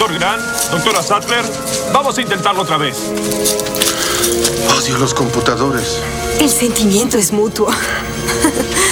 Doctor Grant, doctora Sattler, vamos a intentarlo otra vez. Odio los computadores. El sentimiento es mutuo.